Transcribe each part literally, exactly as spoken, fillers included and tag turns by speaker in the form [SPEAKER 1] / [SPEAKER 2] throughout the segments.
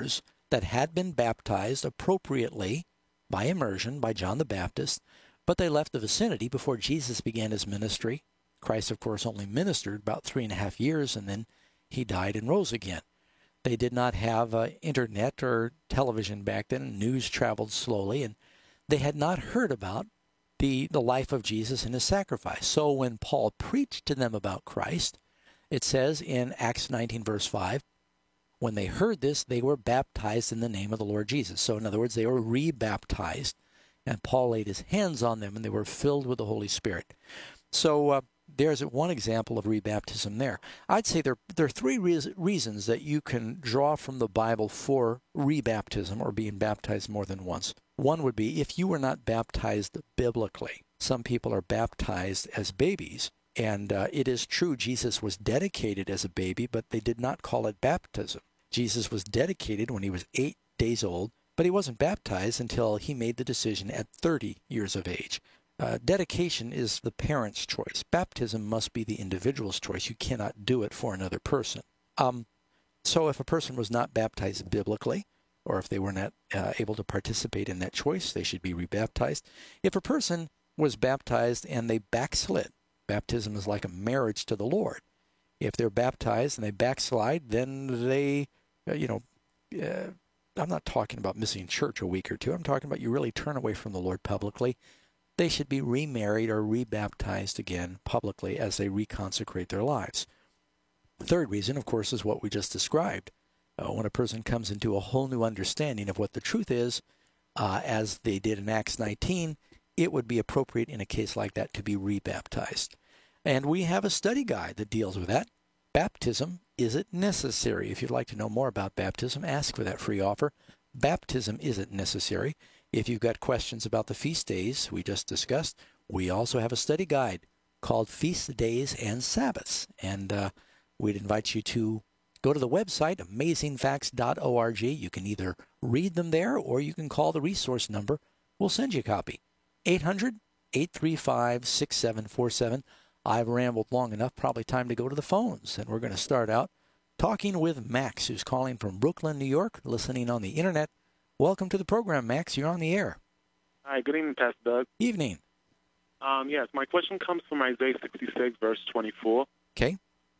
[SPEAKER 1] believers that had been baptized appropriately by immersion by John the Baptist, but they left the vicinity before Jesus began his ministry. Christ, of course, only ministered about three and a half years, and then he died and rose again. They did not have uh, internet or television back then, and news traveled slowly, and they had not heard about the, the life of Jesus and his sacrifice. So when Paul preached to them about Christ, it says in Acts nineteen, verse five, when they heard this, they were baptized in the name of the Lord Jesus. So in other words, they were re-baptized, and Paul laid his hands on them, and they were filled with the Holy Spirit. So uh, there's one example of rebaptism there. I'd say there, there are three re- reasons that you can draw from the Bible for rebaptism or being baptized more than once. One would be if you were not baptized biblically. Some people are baptized as babies, and uh, it is true Jesus was dedicated as a baby, but they did not call it baptism. Jesus was dedicated when he was eight days old, but he wasn't baptized until he made the decision at thirty years of age. Uh, dedication is the parent's choice. Baptism must be the individual's choice. You cannot do it for another person. Um, so if a person was not baptized biblically, or if they were not uh, able to participate in that choice, they should be rebaptized. If a person was baptized and they backslid, baptism is like a marriage to the Lord. If they're baptized and they backslide, then they, uh, you know, uh, I'm not talking about missing church a week or two. I'm talking about you really turn away from the Lord publicly. They should be remarried or rebaptized again publicly as they reconsecrate their lives. The third reason, of course, is what we just described. Uh, when a person comes into a whole new understanding of what the truth is, uh, as they did in Acts nineteen, it would be appropriate in a case like that to be rebaptized. And we have a study guide that deals with that. Baptism, is it necessary? If you'd like to know more about baptism, ask for that free offer. Baptism, is it necessary? If you've got questions about the feast days we just discussed, we also have a study guide called Feast Days and Sabbaths. And uh, we'd invite you to go to the website, amazing facts dot org. You can either read them there or you can call the resource number. We'll send you a copy. eight hundred, eight three five, six seven four seven. I've rambled long enough, probably time to go to the phones. And we're going to start out talking with Max, who's calling from Brooklyn, New York, listening on the Internet. Welcome to the program, Max. You're on the air.
[SPEAKER 2] Hi, good evening, Pastor Doug.
[SPEAKER 1] Evening.
[SPEAKER 2] Um, yes, my question comes from Isaiah sixty-six, verse twenty-four.
[SPEAKER 1] Okay.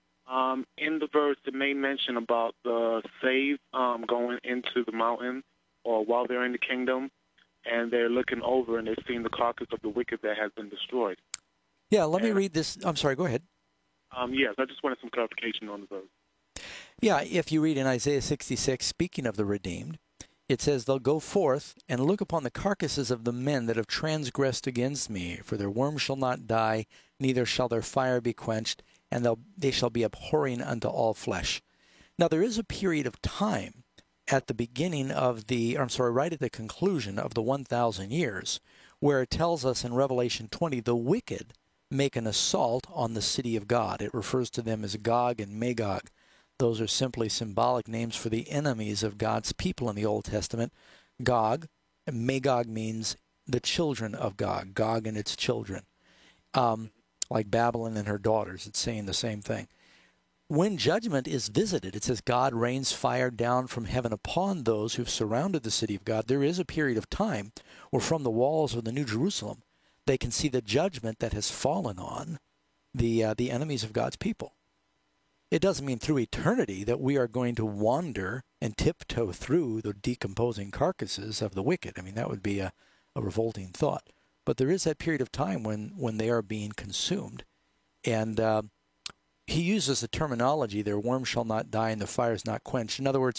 [SPEAKER 2] Um, in the verse, it may mention about the saved um, going into the mountain or while they're in the kingdom, and they're looking over and they're seeing the carcass of the wicked that has been destroyed.
[SPEAKER 1] Yeah, let
[SPEAKER 2] and,
[SPEAKER 1] me read this. I'm sorry, go ahead.
[SPEAKER 2] Um, yes, I just wanted some clarification on the verse.
[SPEAKER 1] Yeah, if you read in Isaiah sixty-six, speaking of the redeemed, it says, they'll go forth and look upon the carcasses of the men that have transgressed against me, for their worm shall not die, neither shall their fire be quenched, and they'll, they shall be abhorring unto all flesh. Now, there is a period of time at the beginning of the, or I'm sorry, right at the conclusion of the one thousand years, where it tells us in Revelation twenty, the wicked make an assault on the city of God. It refers to them as Gog and Magog. Those are simply symbolic names for the enemies of God's people in the Old Testament. Gog, and Magog means the children of Gog, Gog and its children. Um, like Babylon and her daughters, it's saying the same thing. When judgment is visited, it says God rains fire down from heaven upon those who've surrounded the city of God. There is a period of time where from the walls of the New Jerusalem, they can see the judgment that has fallen on the uh, the enemies of God's people. It doesn't mean through eternity that we are going to wander and tiptoe through the decomposing carcasses of the wicked. I mean, that would be a, a revolting thought. But there is that period of time when, when they are being consumed. And uh, he uses the terminology, their worm shall not die and the fire is not quenched. In other words,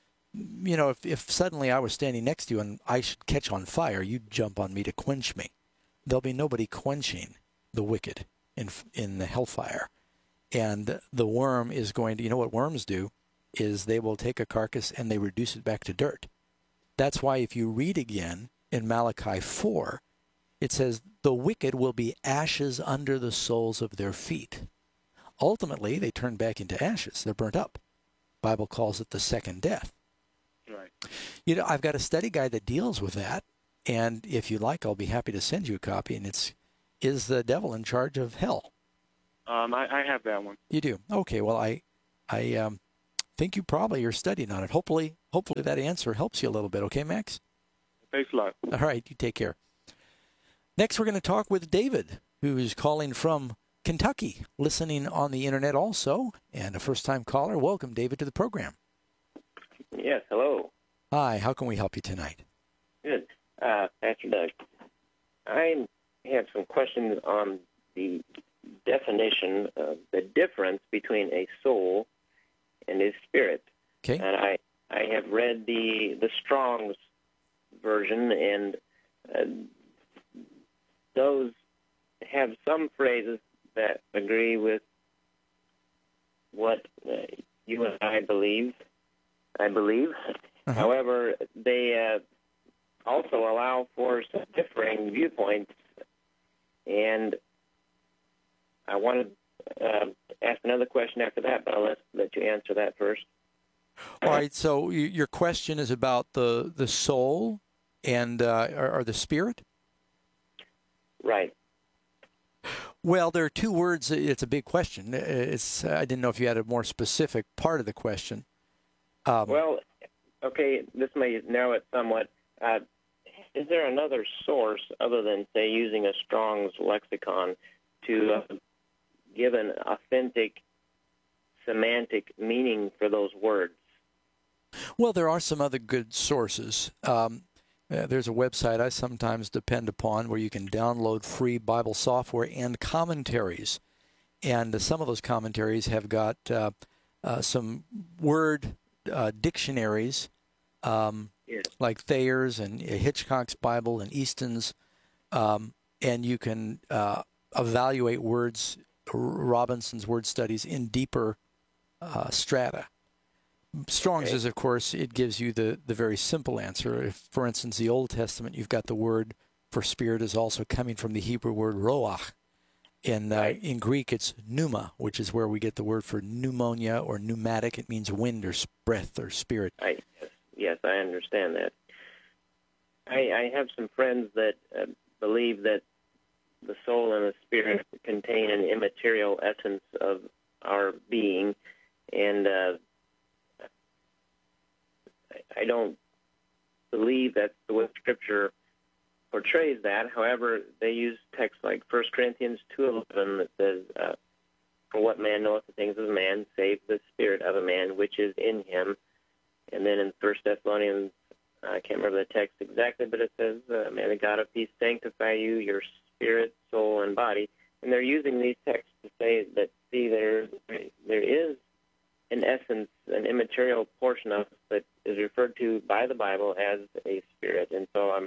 [SPEAKER 1] you know, if, if suddenly I was standing next to you and I should catch on fire, you'd jump on me to quench me. There'll be nobody quenching the wicked in in the hellfire. And the worm is going to, you know what worms do, is they will take a carcass and they reduce it back to dirt. That's why if you read again in Malachi four, it says, the wicked will be ashes under the soles of their feet. Ultimately, they turn back into ashes. They're burnt up. The Bible calls it the second death.
[SPEAKER 2] Right.
[SPEAKER 1] You know, I've got a study guide that deals with that. And if you like, I'll be happy to send you a copy. And it's, Is the Devil in Charge of Hell?
[SPEAKER 2] Um, I, I have that one.
[SPEAKER 1] You do? Okay, well, I I um, think you probably are studying on it. Hopefully, hopefully that answer helps you a little bit. Okay, Max?
[SPEAKER 2] Thanks a lot.
[SPEAKER 1] All right, you take care. Next, we're going to talk with David, who is calling from Kentucky, listening on the internet also, and a first-time caller. Welcome, David, to the program.
[SPEAKER 3] Yes, hello.
[SPEAKER 1] Hi, how can we help you tonight?
[SPEAKER 3] Good. Uh, Pastor Doug, I have some questions on the definition of the difference between a soul and a spirit.
[SPEAKER 1] Okay.
[SPEAKER 3] And I, I have read the, the Strong's version, and uh, those have some phrases that agree with what uh, you and I believe. I believe. Uh-huh. However, they uh, also allow for some differing viewpoints, and I want to uh, ask another question after that, but I'll let, let you answer that first.
[SPEAKER 1] All right, so you, your question is about the, the soul and uh, or, or the spirit?
[SPEAKER 3] Right.
[SPEAKER 1] Well, there are two words. It's a big question. It's I didn't know if you had a more specific part of the question. Um,
[SPEAKER 3] well, okay, this may narrow it somewhat. Uh, is there another source other than, say, using a Strong's lexicon to uh, give an authentic semantic meaning for those words?
[SPEAKER 1] Well, there are some other good sources. Um, uh, there's a website I sometimes depend upon where you can download free Bible software and commentaries. And uh, some of those commentaries have got uh, uh, some word uh, dictionaries, um,
[SPEAKER 3] yes.
[SPEAKER 1] like Thayer's and Hitchcock's Bible and Easton's. Um, and you can uh, evaluate words, Robinson's word studies, in deeper uh, strata. Strong's
[SPEAKER 3] Okay.
[SPEAKER 1] is, of course, it gives you the, the very simple answer. If, for instance, the Old Testament, you've got the word for spirit is also coming from the Hebrew word roach. In, uh,
[SPEAKER 3] Right.
[SPEAKER 1] in Greek, it's pneuma, which is where we get the word for pneumonia or pneumatic. It means wind or breath or spirit.
[SPEAKER 3] I, yes, yes, I understand that. I, I have some friends that uh, believe that the soul and the spirit contain an immaterial essence of our being, and uh, I don't believe that's the way Scripture portrays that. However, they use texts like First Corinthians two eleven that says, uh, "For what man knoweth the things of man, save the spirit of a man which is in him." And then in First Thessalonians, I can't remember the text exactly, but it says, uh, "May the God of peace sanctify you, your spirit, soul, and body." And they're using these texts to say that, see, there there is in essence, an immaterial portion of us that is referred to by the Bible as a spirit. And so I'm...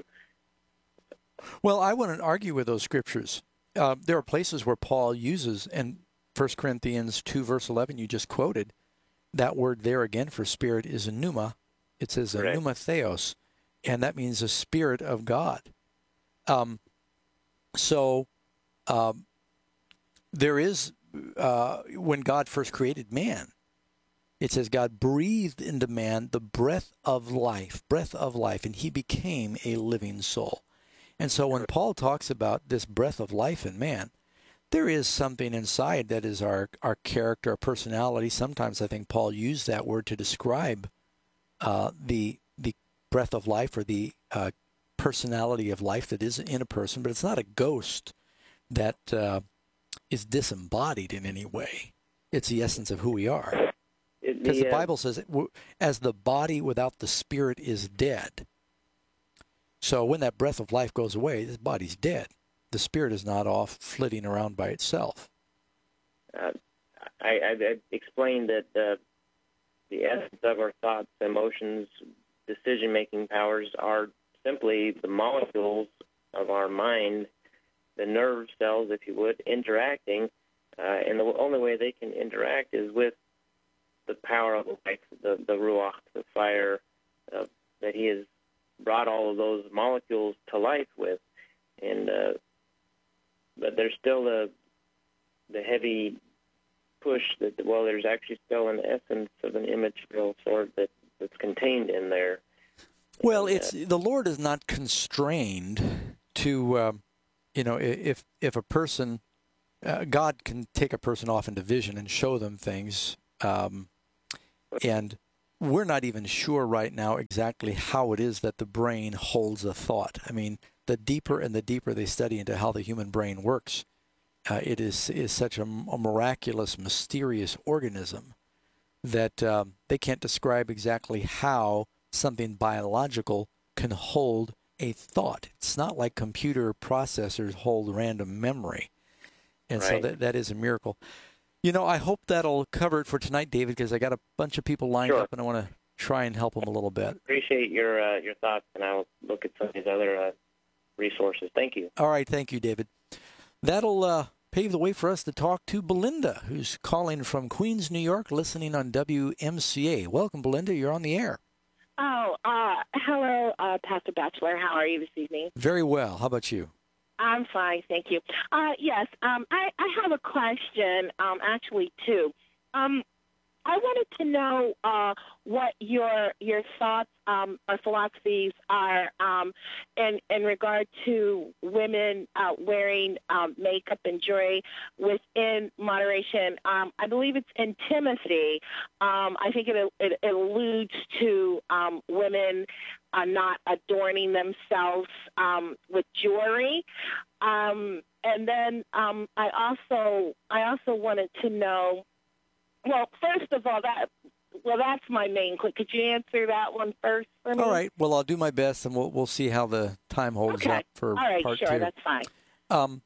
[SPEAKER 1] Well, I wouldn't argue with those scriptures. Uh, there are places where Paul uses, and First Corinthians two, verse eleven, you just quoted, that word there again for spirit is a pneuma. It says a pneuma theos, and that means a spirit of God. Um, so um, there is, uh, when God first created man, it says God breathed into man the breath of life, breath of life, and he became a living soul. And so when Paul talks about this breath of life in man, there is something inside that is our, our character, our personality. Sometimes I think Paul used that word to describe uh, the the breath of life or the uh, personality of life that is in a person, but it's not a ghost that uh, is disembodied in any way. It's the essence of who we are. Because the, the Bible says, as the body without the spirit is dead. So when that breath of life goes away, this body's dead. The spirit is not off flitting around by itself.
[SPEAKER 3] Uh, I, I, I explained that uh, the essence of our thoughts, emotions, decision-making powers are simply the molecules of our mind, the nerve cells, if you would, interacting. Uh, and the only way they can interact is with the power of life, the, the ruach, the fire, uh, that he has brought all of those molecules to life with. And uh, but there's still the the heavy push that, well, there's actually still an essence of an immaterial sort that, that's contained in there.
[SPEAKER 1] Well,
[SPEAKER 3] and,
[SPEAKER 1] it's
[SPEAKER 3] uh,
[SPEAKER 1] the Lord is not constrained to, um, you know, if if a person, uh, God can take a person off into vision and show them things. Um, and we're not even sure right now exactly how it is that the brain holds a thought. I mean, the deeper and the deeper they study into how the human brain works, uh, it is is such a, a miraculous, mysterious organism that um, they can't describe exactly how something biological can hold a thought. It's not like computer processors hold random memory. And
[SPEAKER 3] Right.
[SPEAKER 1] so that that is a miracle. You know, I hope that'll cover it for tonight, David, because I got a bunch of people lined
[SPEAKER 3] Sure.
[SPEAKER 1] up, and I want to try and help them a little bit.
[SPEAKER 3] Appreciate your uh, your thoughts, and I'll look at some of these other uh, resources. Thank you.
[SPEAKER 1] All right, thank you, David. That'll uh, pave the way for us to talk to Belinda, who's calling from Queens, New York, listening on W M C A. Welcome, Belinda. You're on the air.
[SPEAKER 4] Oh, uh, hello, uh, Pastor Batchelor. How are you this evening?
[SPEAKER 1] Very well. How about you?
[SPEAKER 4] I'm fine, thank you. Uh, yes, um, I, I have a question, um, actually, too. Um, I wanted to know uh, what your your thoughts um, or philosophies are um, in in regard to women uh, wearing um, makeup and jewelry within moderation. Um, I believe it's in Timothy. Um, I think it, it, it alludes to um, women uh, not adorning themselves um, with jewelry. Um, and then um, I also I also wanted to know. Well, first of all, that well, that's my main question. Could you answer that one first for me?
[SPEAKER 1] All right. Well, I'll do my best, and we'll we'll see how the time holds
[SPEAKER 4] Okay.
[SPEAKER 1] up for
[SPEAKER 4] All right,
[SPEAKER 1] part
[SPEAKER 4] sure,
[SPEAKER 1] two.
[SPEAKER 4] that's fine.
[SPEAKER 1] Um,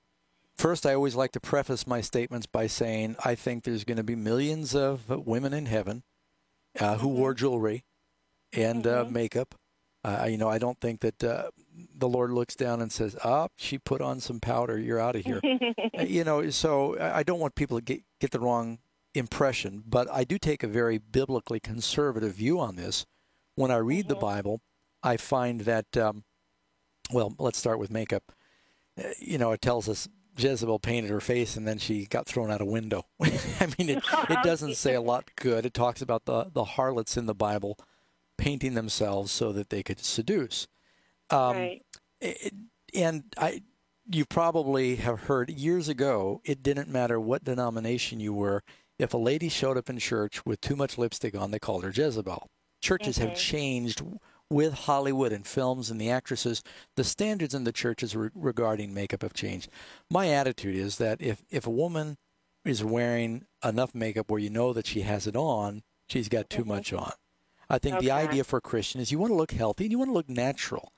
[SPEAKER 1] first, I always like to preface my statements by saying I think there's going to be millions of women in heaven uh, who
[SPEAKER 4] Mm-hmm.
[SPEAKER 1] wore jewelry and uh,
[SPEAKER 4] Mhm.
[SPEAKER 1] makeup. Uh, you know, I don't think that uh, the Lord looks down and says, "Ah, she put on some powder. You're out of here." Uh, you know, so I I don't want people to get get the wrong impression, but I do take a very biblically conservative view on this. When I read the Bible, I find that, um, well, let's start with makeup. Uh, You know, it tells us Jezebel painted her face and then she got thrown out a window. I mean, it, it doesn't say a lot good. It talks about the, the harlots in the Bible painting themselves so that they could seduce. Um,
[SPEAKER 4] Right.
[SPEAKER 1] it, and I, you probably have heard years ago, it didn't matter what denomination you were. If a lady showed up in church with too much lipstick on, they called her Jezebel. Churches have changed with Hollywood and films and the actresses. The standards in the churches re- regarding makeup have changed. My attitude is that if, if a woman is wearing enough makeup where you know that she has it on, she's got too much on. I think the
[SPEAKER 4] Okay.
[SPEAKER 1] idea for a Christian is you want to look healthy and you want to look natural.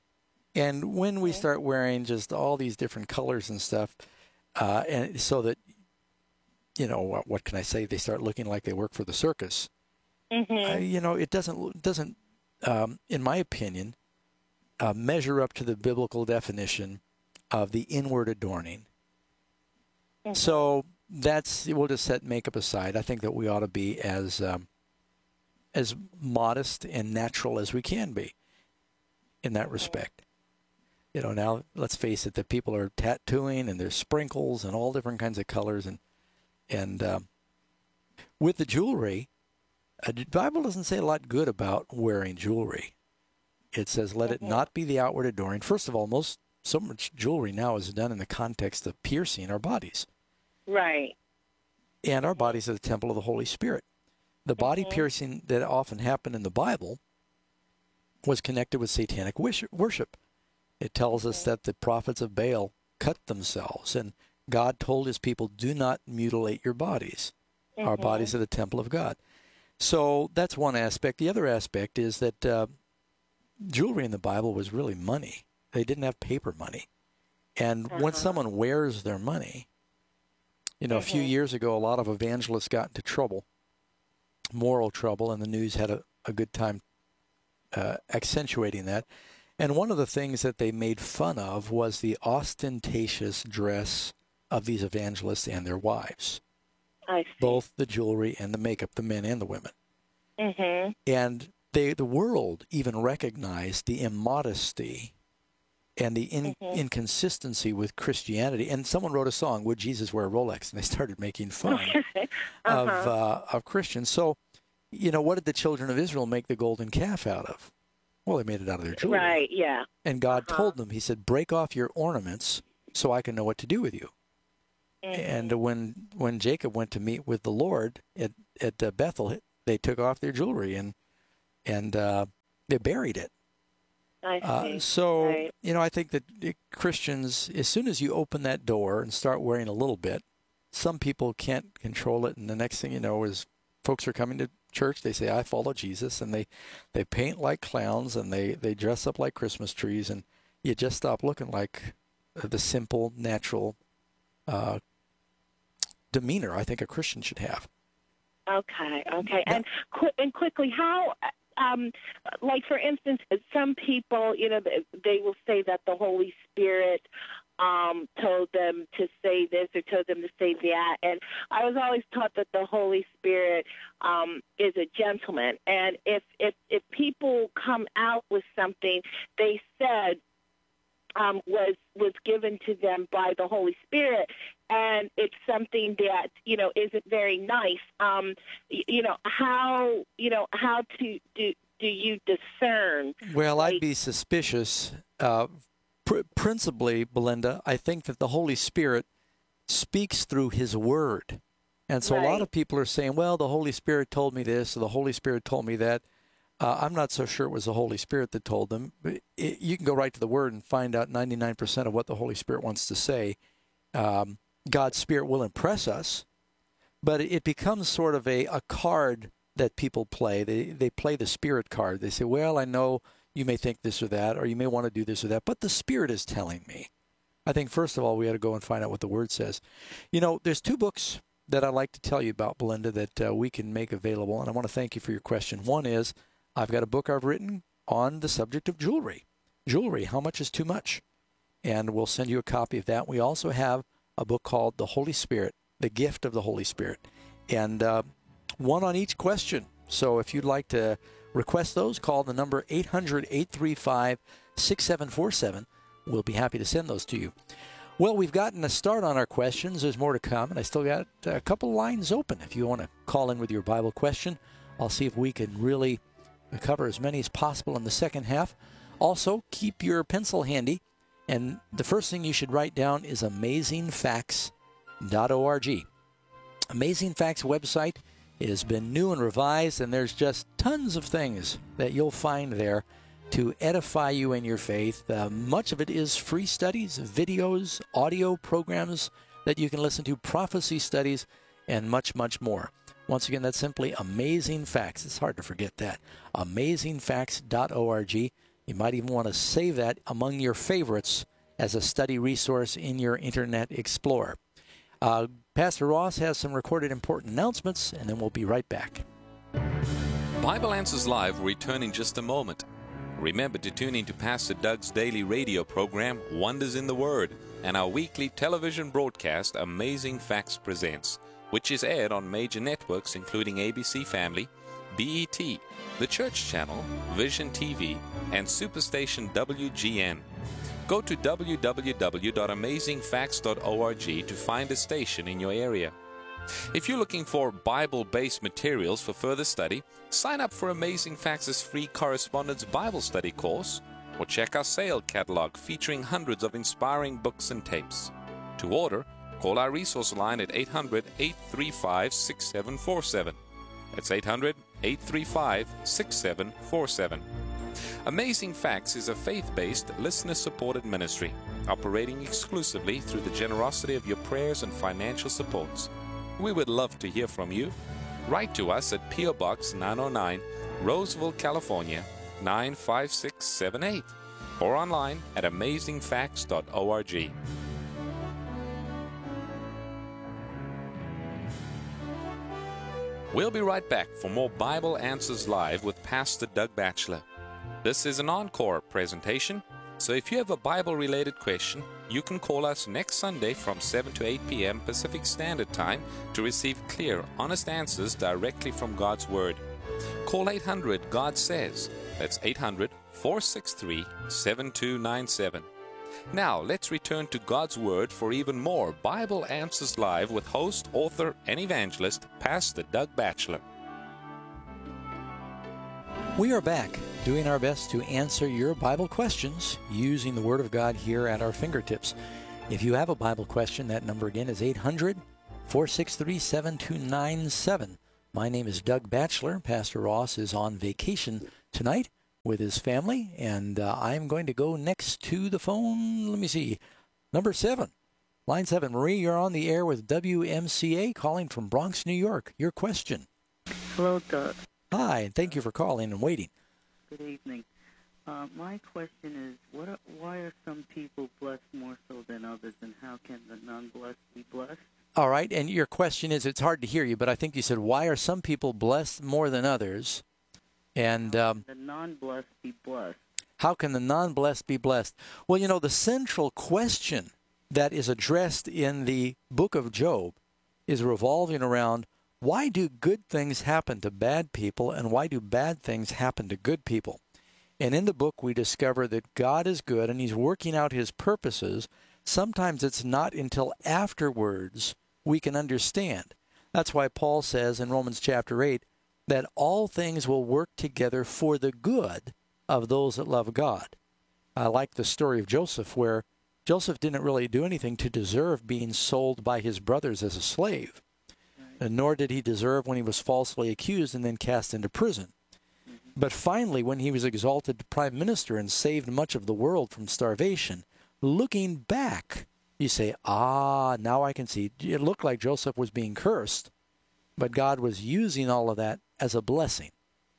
[SPEAKER 1] And when we start wearing just all these different colors and stuff, uh, and so that, you know, what, what can I say? They start looking like they work for the circus.
[SPEAKER 4] Mm-hmm.
[SPEAKER 1] Uh, you know, it doesn't doesn't, um, in my opinion, uh, measure up to the biblical definition of the inward adorning. So that's we'll just set makeup aside. I think that we ought to be as um, as modest and natural as we can be in that respect. You know, now let's face it, that people are tattooing and there's sprinkles and all different kinds of colors, and and um, with the jewelry, uh, the Bible doesn't say a lot good about wearing jewelry. It says, "Let it not be the outward adorning." First of all, most so much jewelry now is done in the context of piercing our bodies,
[SPEAKER 4] Right.
[SPEAKER 1] and our bodies are the temple of the Holy Spirit. The body piercing that often happened in the Bible was connected with satanic wish- worship. It tells us that the prophets of Baal cut themselves, and God told his people, do not mutilate your bodies. Our bodies are the temple of God. So that's one aspect. The other aspect is that uh, jewelry in the Bible was really money. They didn't have paper money. And when someone wears their money, you know, a few years ago, a lot of evangelists got into trouble, moral trouble, and the news had a, a good time uh, accentuating that. And one of the things that they made fun of was the ostentatious dress of these evangelists and their wives,
[SPEAKER 4] I see.
[SPEAKER 1] both the jewelry and the makeup, the men and the women.
[SPEAKER 4] Mm-hmm.
[SPEAKER 1] And they, the world even recognized the immodesty and the in, inconsistency with Christianity. And someone wrote a song, "Would Jesus Wear a Rolex?" And they started making fun of uh, of Christians. So, you know, what did the children of Israel make the golden calf out of? Well, they made it out of their jewelry.
[SPEAKER 4] Right, yeah.
[SPEAKER 1] And God told them, he said, break off your ornaments so I can know what to do with you. And when when Jacob went to meet with the Lord at, at uh, Bethel, they took off their jewelry and and uh, they buried it.
[SPEAKER 4] I see.
[SPEAKER 1] Uh, so,
[SPEAKER 4] right.
[SPEAKER 1] you know, I think that Christians, as soon as you open that door and start wearing a little bit, some people can't control it. And the next thing you know is folks are coming to church. They say, I follow Jesus. And they, they paint like clowns and they, they dress up like Christmas trees. And you just stop looking like the simple, natural uh, demeanor I think a Christian should have.
[SPEAKER 4] Okay, okay. And, qu- and quickly, how... Um, like, for instance, some people, you know, they will say that the Holy Spirit um, told them to say this or told them to say that. And I was always taught that the Holy Spirit um, is a gentleman. And if, if, if people come out with something they said um, was was given to them by the Holy Spirit, and it's something that, you know, isn't very nice, um, you know, how, you know, how to do, do you discern?
[SPEAKER 1] Well,
[SPEAKER 4] like,
[SPEAKER 1] I'd be suspicious. Uh, pr- principally, Belinda, I think that the Holy Spirit speaks through his word. And so
[SPEAKER 4] right.
[SPEAKER 1] a lot of people are saying, well, the Holy Spirit told me this, or the Holy Spirit told me that. Uh, I'm not so sure it was the Holy Spirit that told them. But it, you can go right to the Word and find out ninety-nine percent of what the Holy Spirit wants to say. Um, God's Spirit will impress us, but it becomes sort of a, a card that people play. They they play the Spirit card. They say, well, I know you may think this or that, or you may want to do this or that, but the Spirit is telling me. I think, first of all, we got to go and find out what the Word says. You know, there's two books that I'd like to tell you about, Belinda, that uh, we can make available, and I want to thank you for your question. One is, I've got a book I've written on the subject of jewelry. Jewelry, how much is too much? And we'll send you a copy of that. We also have a book called The Holy Spirit, The Gift of the Holy Spirit. And uh, one on each question. So if you'd like to request those, call the number eight hundred, eight three five, six seven four seven. We'll be happy to send those to you. Well, we've gotten a start on our questions. There's more to come, and I still got a couple lines open. If you want to call in with your Bible question, I'll see if we can really cover as many as possible in the second half. Also, keep your pencil handy, and the first thing you should write down is amazing facts dot org. Amazing Facts website. It has been new and revised, and there's just tons of things that you'll find there to edify you in your faith. Uh, much of it is free studies, videos, audio programs that you can listen to, prophecy studies, and much, much more. Once again, that's simply Amazing Facts. It's hard to forget that. amazing facts dot org. You might even want to save that among your favorites as a study resource in your Internet Explorer. Uh, Pastor Ross has some recorded important announcements, and then we'll be right back.
[SPEAKER 5] Bible Answers Live will return in just a moment. Remember to tune in to Pastor Doug's daily radio program, Wonders in the Word, and our weekly television broadcast, Amazing Facts Presents, which is aired on major networks including A B C Family, B E T, The Church Channel, Vision T V, and Superstation W G N. Go to w w w dot amazing facts dot org to find a station in your area. If you're looking for Bible-based materials for further study, sign up for Amazing Facts' free correspondence Bible study course, or check our sale catalog featuring hundreds of inspiring books and tapes. To order, call our resource line at eight hundred, eight three five, six seven four seven. That's eight hundred, eight three five, six seven four seven. Amazing Facts is a faith-based, listener-supported ministry, operating exclusively through the generosity of your prayers and financial supports. We would love to hear from you. Write to us at P O. Box nine oh nine, Roseville, California, nine five six seven eight, or online at amazing facts dot org. We'll be right back for more Bible Answers Live with Pastor Doug Batchelor. This is an encore presentation, so if you have a Bible-related question, you can call us next Sunday from seven to eight p.m. Pacific Standard Time to receive clear, honest answers directly from God's Word. Call eight hundred, God Says. That's eight hundred, four six three, seven two nine seven. Now, let's return to God's Word for even more Bible Answers Live with host, author, and evangelist, Pastor Doug Batchelor.
[SPEAKER 1] We are back, doing our best to answer your Bible questions using the Word of God here at our fingertips. If you have a Bible question, that number again is eight hundred, four six three, seven two nine seven. My name is Doug Batchelor. Pastor Ross is on vacation tonight with his family, and uh, I'm going to go next to the phone. Let me see. Number seven. Line seven. Marie, you're on the air with W M C A, calling from Bronx, New York. Your question.
[SPEAKER 6] Hello, Doug.
[SPEAKER 1] Hi, and thank you for calling and waiting.
[SPEAKER 6] Good evening. Uh, my question is, what are, why are some people blessed more so than others, and how can the non-blessed be blessed?
[SPEAKER 1] All right, and your question is, it's hard to hear you, but I think you said, why are some people blessed more than others? And um,
[SPEAKER 6] the non-blessed be blessed.
[SPEAKER 1] How can the non-blessed be blessed? Well, you know, the central question that is addressed in the book of Job is revolving around, why do good things happen to bad people, and why do bad things happen to good people? And in the book, we discover that God is good, and he's working out his purposes. Sometimes it's not until afterwards we can understand. That's why Paul says in Romans chapter eight that all things will work together for the good of those that love God. I like the story of Joseph, where Joseph didn't really do anything to deserve being sold by his brothers as a slave, and nor did he deserve when he was falsely accused and then cast into prison. But finally, when he was exalted to prime minister and saved much of the world from starvation, looking back, you say, ah, now I can see. It looked like Joseph was being cursed, but God was using all of that as a blessing.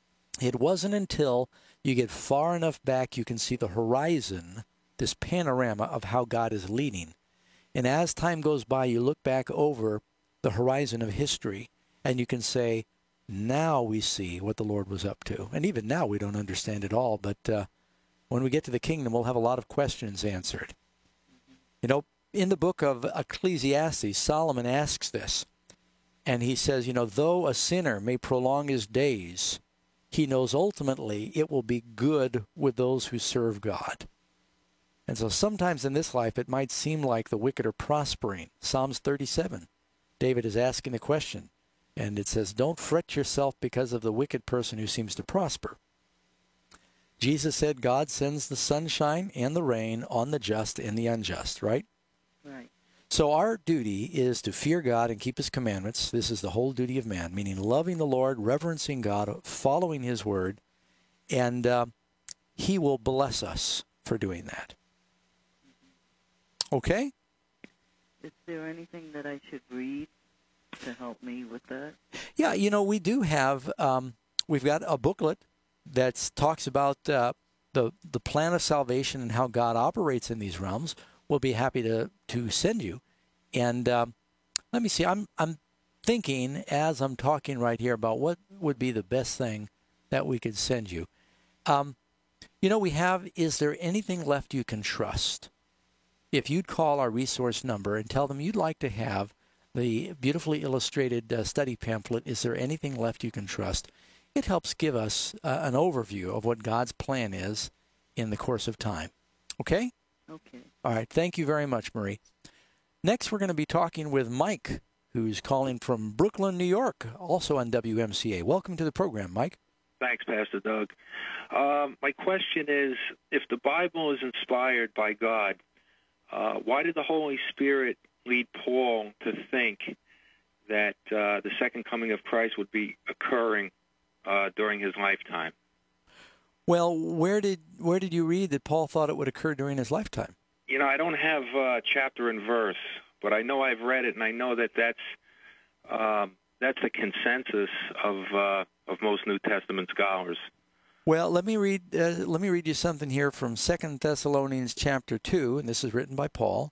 [SPEAKER 1] It wasn't until you get far enough back you can see the horizon, this panorama of how God is leading. And as time goes by, you look back over the horizon of history, and you can say, now we see what the Lord was up to. And even now we don't understand it all, but uh, when we get to the kingdom, we'll have a lot of questions answered. You know, in the book of Ecclesiastes, Solomon asks this, and he says, you know, though a sinner may prolong his days, he knows ultimately it will be good with those who serve God. And so sometimes in this life, it might seem like the wicked are prospering. Psalms thirty-seven, David is asking the question, and it says, don't fret yourself because of the wicked person who seems to prosper. Jesus said God sends the sunshine and the rain on the just and the unjust, right?
[SPEAKER 6] Right.
[SPEAKER 1] So our duty is to fear God and keep his commandments. This is the whole duty of man, meaning loving the Lord, reverencing God, following his word, and uh, he will bless us for doing that. Okay?
[SPEAKER 6] Is there anything that I should read to help me with that?
[SPEAKER 1] Yeah, you know, we do have, um, we've got a booklet that talks about uh, the the plan of salvation and how God operates in these realms. We'll be happy to, to send you. And um, let me see, I'm I'm thinking as I'm talking right here about what would be the best thing that we could send you. Um, you know, we have, is there anything left you can trust? If you'd call our resource number and tell them you'd like to have the beautifully illustrated uh, study pamphlet, Is There Anything Left You Can Trust? It helps give us uh, an overview of what God's plan is in the course of time. Okay?
[SPEAKER 6] Okay.
[SPEAKER 1] All right. Thank you very much, Marie. Next, we're going to be talking with Mike, who's calling from Brooklyn, New York, also on W M C A. Welcome to the program, Mike.
[SPEAKER 7] Thanks, Pastor Doug. Um, my question is, if the Bible is inspired by God, uh, why did the Holy Spirit lead Paul to think that uh, the second coming of Christ would be occurring uh, during his lifetime?
[SPEAKER 1] Well, where did where did you read that Paul thought it would occur during his lifetime?
[SPEAKER 7] You know, I don't have uh, chapter and verse, but I know I've read it, and I know that that's um, that's the consensus of uh, of most New Testament scholars.
[SPEAKER 1] Well, let me read uh, let me read you something here from Second Thessalonians chapter two, and this is written by Paul.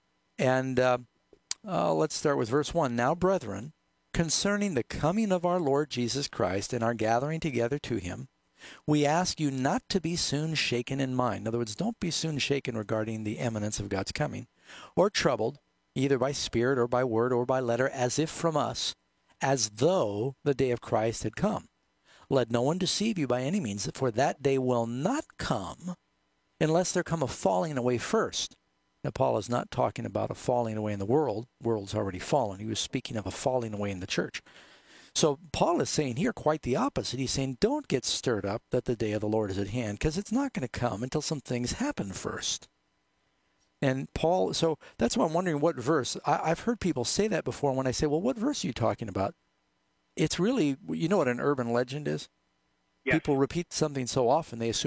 [SPEAKER 1] And uh, uh, let's start with verse one. Now, brethren, concerning the coming of our Lord Jesus Christ and our gathering together to him, we ask you not to be soon shaken in mind. In other words, don't be soon shaken regarding the imminence of God's coming, or troubled, either by spirit or by word or by letter, as if from us, as though the day of Christ had come. Let no one deceive you by any means, for that day will not come unless there come a falling away first. Now, Paul is not talking about a falling away in the world. The world's already fallen. He was speaking of a falling away in the church. So Paul is saying here quite the opposite. He's saying, don't get stirred up that the day of the Lord is at hand, because it's not going to come until some things happen first. And Paul, so that's why I'm wondering what verse. I, I've heard people say that before. When I say, well, what verse are you talking about? it's really, you know what an urban legend is?
[SPEAKER 7] Yes.
[SPEAKER 1] People repeat something so often they assume